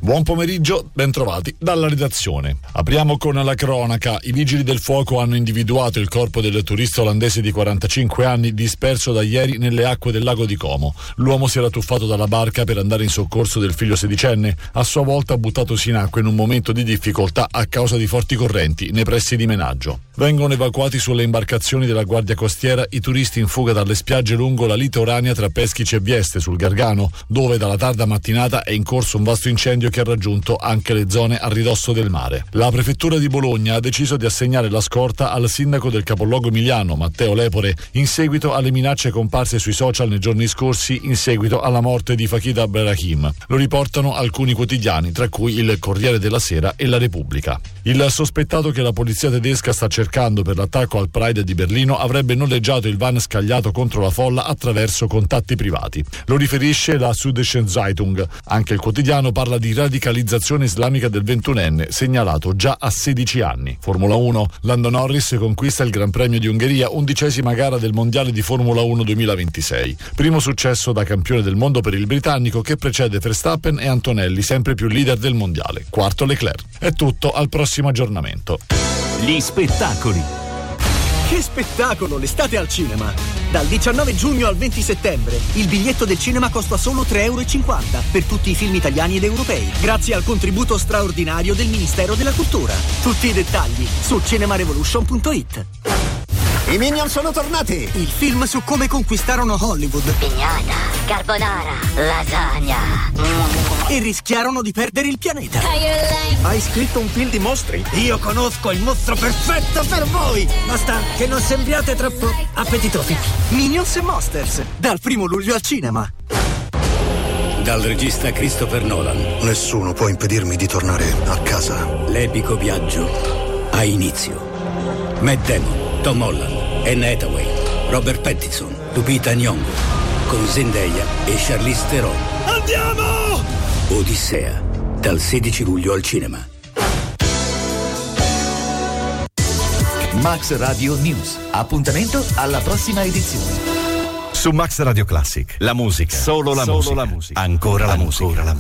Buon pomeriggio, bentrovati dalla redazione. Apriamo con la cronaca. I vigili del fuoco hanno individuato il corpo del turista olandese di 45 anni disperso da ieri nelle acque del lago di Como. L'uomo si era tuffato dalla barca per andare in soccorso del figlio sedicenne, a sua volta buttatosi in acqua in un momento di difficoltà a causa di forti correnti nei pressi di Menaggio. Vengono evacuati sulle imbarcazioni della Guardia Costiera i turisti in fuga dalle spiagge lungo la litoranea tra Peschici e Vieste sul Gargano, dove dalla tarda mattinata è in corso un vasto incendio che ha raggiunto anche le zone a ridosso del mare. La prefettura di Bologna ha deciso di assegnare la scorta al sindaco del capoluogo emiliano, Matteo Lepore, in seguito alle minacce comparse sui social nei giorni scorsi in seguito alla morte di Fakir Abderrahim. Lo riportano alcuni quotidiani, tra cui il Corriere della Sera e la Repubblica. Il sospettato che la polizia tedesca sta cercando per l'attacco al Pride di Berlino avrebbe noleggiato il van scagliato contro la folla attraverso contatti privati. Lo riferisce la Süddeutsche Zeitung. Anche il quotidiano parla di radicalizzazione islamica del 21enne, segnalato già a 16 anni. Formula 1. Lando Norris conquista il Gran Premio di Ungheria, 11ª gara del Mondiale di Formula 1 2026. Primo successo da campione del mondo per il britannico che precede Verstappen e Antonelli, sempre più leader del Mondiale. Quarto Leclerc. È tutto, al prossimo aggiornamento. Gli spettacoli. Che spettacolo, l'estate al cinema! Dal 19 giugno al 20 settembre il biglietto del cinema costa solo €3,50 per tutti i film italiani ed europei, grazie al contributo straordinario del Ministero della Cultura. Tutti i dettagli su cinemarevolution.it. I Minions sono tornati! Il film su come conquistarono Hollywood pignata, carbonara, lasagna e rischiarono di perdere il pianeta. Hai scritto un film di mostri? Io conosco il mostro perfetto per voi! Basta che non sembriate troppo appetitosi. Minions e Monsters, dal 1 luglio al cinema. Dal regista Christopher Nolan. Nessuno può impedirmi di tornare a casa. L'epico viaggio ha inizio. Matt Damon, Tom Holland, Anne Hathaway, Robert Pattinson, Lupita Nyong'o, con Zendaya e Charlize Theron. Andiamo! Odissea, dal 16 luglio al cinema. Max Radio News. Appuntamento alla prossima edizione. Su Max Radio Classic. La musica. Solo la musica. Ancora la musica.